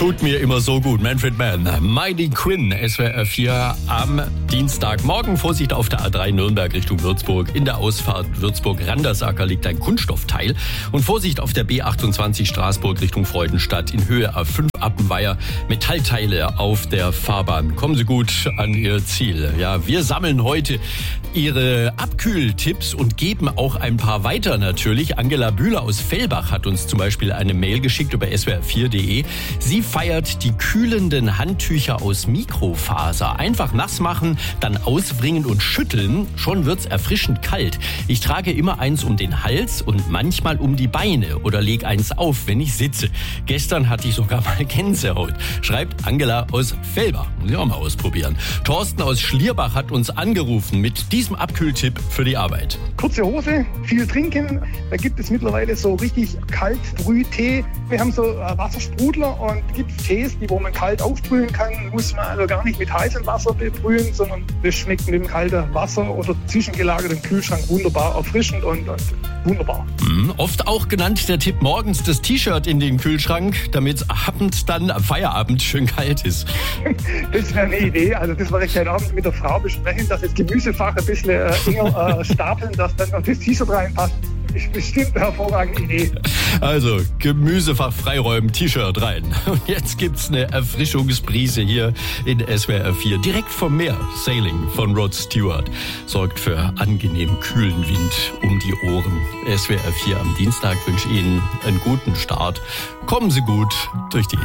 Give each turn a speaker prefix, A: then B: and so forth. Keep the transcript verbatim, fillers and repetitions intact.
A: Tut mir immer so gut. Manfred Mann, Mighty Quinn, S W R vier am Dienstagmorgen. Vorsicht auf der A drei Nürnberg Richtung Würzburg. In der Ausfahrt Würzburg-Randersacker liegt ein Kunststoffteil. Und Vorsicht auf der B achtundzwanzig Straßburg Richtung Freudenstadt. In Höhe A fünf Appenweier. Metallteile auf der Fahrbahn. Kommen Sie gut an Ihr Ziel. Ja, wir sammeln heute Ihre Abkühltipps und geben auch ein paar weiter natürlich. Angela Bühler aus Fellbach hat uns zum Beispiel eine Mail geschickt über S W R vier Punkt de. Sie feiert die kühlenden Handtücher aus Mikrofaser. Einfach nass machen, dann auswringen und schütteln. Schon wird's erfrischend kalt. Ich trage immer eins um den Hals und manchmal um die Beine oder leg eins auf, wenn ich sitze. Gestern hatte ich sogar mal Gänsehaut. Schreibt Angela aus Fellbach. Muss ich auch mal ausprobieren. Thorsten aus Schlierbach hat uns angerufen mit diesem Abkühltipp für die Arbeit.
B: Kurze Hose, viel trinken. Da gibt es mittlerweile so richtig Kaltbrühtee. Wir haben so Wassersprudler und gibt Tees, die wo man kalt aufbrühen kann. Muss man also gar nicht mit heißem Wasser bebrühen, sondern das schmeckt mit dem kalten Wasser oder zwischengelagert im Kühlschrank wunderbar erfrischend und, und wunderbar.
A: Mhm. Oft auch genannt der Tipp, morgens das T-Shirt in den Kühlschrank, damit abends dann am Feierabend schön kalt ist.
B: Das wäre eine Idee. Also das werde ich heute Abend mit der Frau besprechen, dass das Gemüsefach ein bisschen äh, enger äh, stapeln, dass dann noch das T-Shirt reinpasst. Ist bestimmt eine hervorragende Idee.
A: Also, Gemüsefach freiräumen, T-Shirt rein. Und jetzt gibt's eine Erfrischungsbrise hier in S W R vier. Direkt vom Meer. Sailing von Rod Stewart sorgt für angenehm kühlen Wind um die Ohren. S W R vier am Dienstag wünsche Ihnen einen guten Start. Kommen Sie gut durch die